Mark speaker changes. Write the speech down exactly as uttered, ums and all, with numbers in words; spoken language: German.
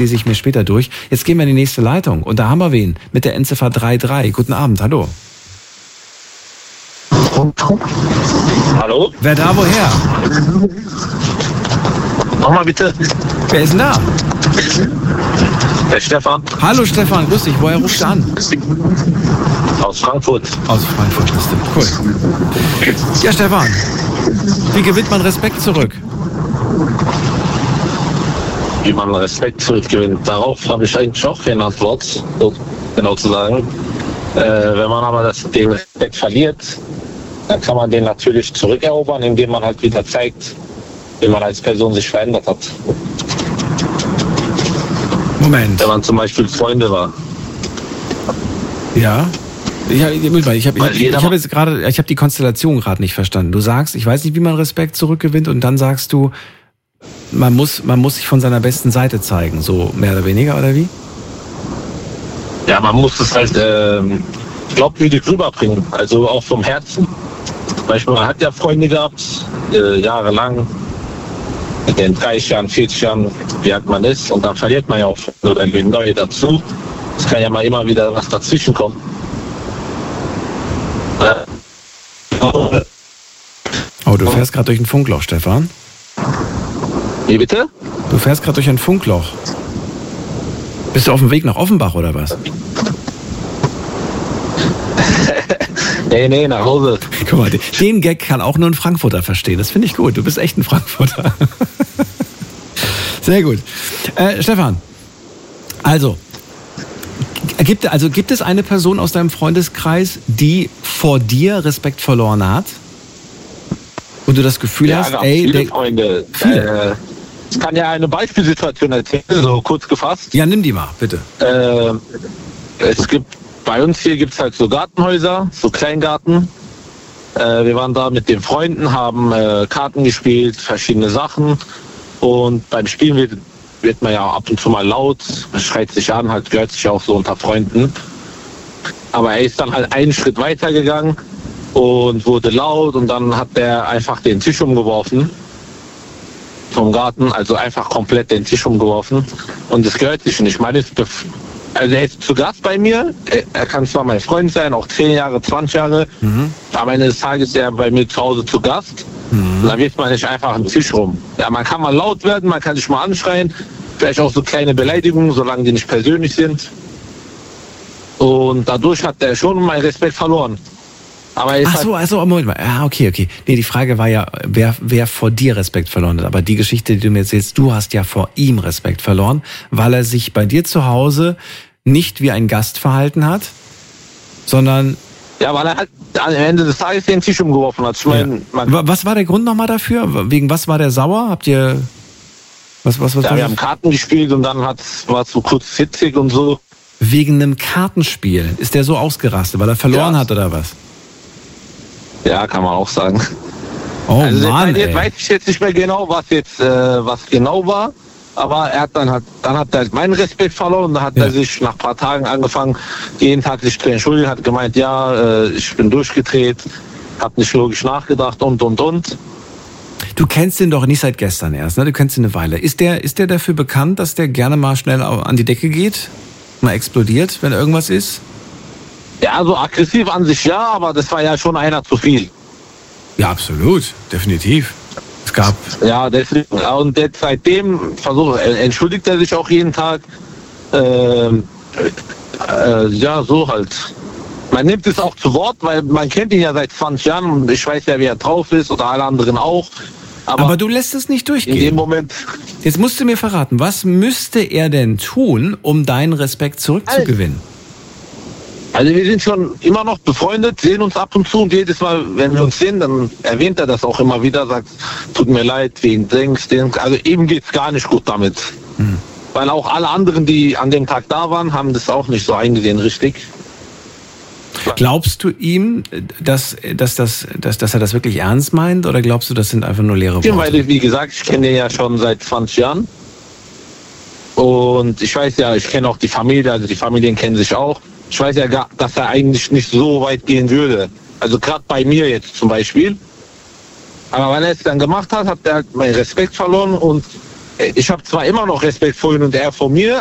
Speaker 1: lese ich mir später durch. Jetzt gehen wir in die nächste Leitung. Und da haben wir wen mit der Endziffer drei drei. Guten Abend, hallo.
Speaker 2: Hallo?
Speaker 1: Wer da, woher?
Speaker 2: Nochmal bitte.
Speaker 1: Wer ist denn da?
Speaker 2: Der Stefan.
Speaker 1: Hallo Stefan, grüß dich. Woher rufst du an?
Speaker 2: Aus Frankfurt.
Speaker 1: Aus Frankfurt, das stimmt. Cool. Ja, Stefan, wie gewinnt man Respekt zurück?
Speaker 2: Wie man Respekt zurückgewinnt. Darauf habe ich eigentlich auch keine Antwort, so genau zu sagen. Äh, wenn man aber das, den Respekt verliert, dann kann man den natürlich zurückerobern, indem man halt wieder zeigt, wie man als Person sich verändert hat.
Speaker 1: Moment.
Speaker 2: Wenn man zum Beispiel Freunde war.
Speaker 1: Ja. Ich habe ich hab, ich hab, ich hab jetzt gerade, ich habe die Konstellation gerade nicht verstanden. Du sagst, ich weiß nicht, wie man Respekt zurückgewinnt, und dann sagst du, man muss, man muss sich von seiner besten Seite zeigen, so mehr oder weniger, oder wie?
Speaker 2: Ja, man muss es halt ähm, glaubwürdig rüberbringen, also auch vom Herzen. Zum Beispiel, man hat ja Freunde gehabt, äh, jahrelang, in dreißig Jahren, vierzig Jahren, wie alt man ist, und dann verliert man ja auch oder neue dazu. Es kann ja mal immer wieder was dazwischen kommen.
Speaker 1: Oh, du fährst gerade durch ein Funkloch, Stefan.
Speaker 2: Wie bitte?
Speaker 1: Du fährst gerade durch ein Funkloch. Bist du auf dem Weg nach Offenbach oder was?
Speaker 2: nee, nee, nach Hause.
Speaker 1: Guck mal, den Gag kann auch nur ein Frankfurter verstehen. Das finde ich gut. Du bist echt ein Frankfurter. Sehr gut. Äh, Stefan, also gibt, also gibt es eine Person aus deinem Freundeskreis, die vor dir Respekt verloren hat? Und du das Gefühl
Speaker 2: ja,
Speaker 1: hast,
Speaker 2: ja,
Speaker 1: ey...
Speaker 2: viele
Speaker 1: der,
Speaker 2: Freunde.
Speaker 1: Viele?
Speaker 2: Äh, ich kann ja eine Beispielsituation erzählen, so kurz gefasst.
Speaker 1: Ja, nimm die mal, bitte.
Speaker 2: Äh, es gibt, bei uns hier gibt es halt so Gartenhäuser, so Kleingarten. Äh, wir waren da mit den Freunden, haben äh, Karten gespielt, verschiedene Sachen. Und beim Spielen wird, wird man ja ab und zu mal laut, schreit sich an, halt gehört sich auch so unter Freunden. Aber er ist dann halt einen Schritt weiter gegangen und wurde laut, und dann hat er einfach den Tisch umgeworfen vom Garten, also einfach komplett den Tisch umgeworfen, und das gehört sich nicht. Ich meine, also er ist zu Gast bei mir, er, er kann zwar mein Freund sein, auch zehn Jahre, zwanzig Jahre, mhm. aber am Ende des Tages ist er bei mir zu Hause zu Gast, mhm. und dann wirft man nicht einfach am Tisch rum. Ja, man kann mal laut werden, man kann sich mal anschreien, vielleicht auch so kleine Beleidigungen, solange die nicht persönlich sind, und dadurch hat er schon meinen Respekt verloren. Aber
Speaker 1: Ach so, also Moment mal. Ah, okay, okay. Nee, die Frage war ja, wer, wer vor dir Respekt verloren hat. Aber die Geschichte, die du mir erzählst, du hast ja vor ihm Respekt verloren, weil er sich bei dir zu Hause nicht wie ein Gast verhalten hat, sondern...
Speaker 2: Ja, weil er halt am Ende des Tages den Tisch umgeworfen hat. Ich mein,
Speaker 1: ja. Was war der Grund nochmal dafür? Wegen was war der sauer? Habt ihr... Was, was, was
Speaker 2: ja, wir haben Karten gespielt, und dann war es so kurz hitzig und so.
Speaker 1: Wegen einem Kartenspiel ist der so ausgerastet, weil er verloren ja. hat oder was?
Speaker 2: Ja, kann man auch sagen.
Speaker 1: Oh
Speaker 2: also
Speaker 1: Mann,
Speaker 2: jetzt weiß ich jetzt nicht mehr genau, was jetzt äh, was genau war, aber er hat dann hat dann hat er meinen Respekt verloren, und dann hat ja. er sich nach ein paar Tagen angefangen, jeden Tag sich zu entschuldigen, hat gemeint, ja, äh, ich bin durchgedreht, hat nicht logisch nachgedacht und und und.
Speaker 1: Du kennst ihn doch nicht seit gestern erst, ne? Du kennst ihn eine Weile. Ist der ist der dafür bekannt, dass der gerne mal schnell an die Decke geht, mal explodiert, wenn irgendwas ist?
Speaker 2: Ja, also aggressiv an sich ja, aber das war ja schon einer zu viel.
Speaker 1: Ja, absolut, definitiv. Es gab...
Speaker 2: Ja, deswegen, und jetzt seitdem versucht, entschuldigt er sich auch jeden Tag. Ähm, äh, ja, so halt. Man nimmt es auch zu Wort, weil man kennt ihn ja seit zwanzig Jahren, und ich weiß ja, wie er drauf ist, oder alle anderen auch. Aber,
Speaker 1: aber du lässt es nicht durchgehen.
Speaker 2: In dem Moment...
Speaker 1: Jetzt musst du mir verraten, was müsste er denn tun, um deinen Respekt zurückzugewinnen?
Speaker 2: Also, Also wir sind schon immer noch befreundet, sehen uns ab und zu, und jedes Mal, wenn wir uns sehen, dann erwähnt er das auch immer wieder, sagt, tut mir leid, wegen Dings, Dings. Also ihm geht's gar nicht gut damit. Hm. Weil auch alle anderen, die an dem Tag da waren, haben das auch nicht so eingesehen, richtig.
Speaker 1: Glaubst du ihm, dass, dass, dass, dass, dass er das wirklich ernst meint, oder glaubst du, das sind einfach nur leere Worte?
Speaker 2: Ja, weil, wie gesagt, ich kenne ihn ja schon seit zwanzig Jahren. Und ich weiß ja, ich kenne auch die Familie, also die Familien kennen sich auch. Ich weiß ja, gar, dass er eigentlich nicht so weit gehen würde. Also gerade bei mir jetzt zum Beispiel. Aber weil er es dann gemacht hat, hat er halt meinen Respekt verloren, und ich habe zwar immer noch Respekt vor ihm und er vor mir,